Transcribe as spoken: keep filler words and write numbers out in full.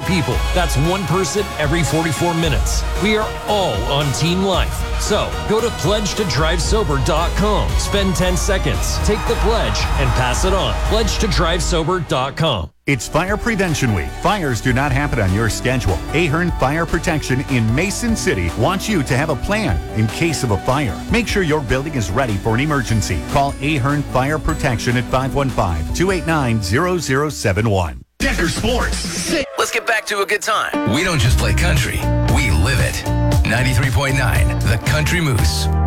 people. That's one person every forty-four minutes. We are all on Team Life. So go to pledge to drive sober dot com. Spend ten seconds, take the pledge, and pass it on. pledge to drive sober dot com. It's Fire Prevention Week. Fires do not happen on your schedule. Ahern Fire Protection in Mason City wants you to have a plan in case of a fire. Make sure your building is ready for an emergency. Call Ahern Fire Protection at five one five, two eight nine, zero zero seven one. Decker Sports. Let's get back to a good time. We don't just play country, we live it. ninety-three point nine, The Country Moose.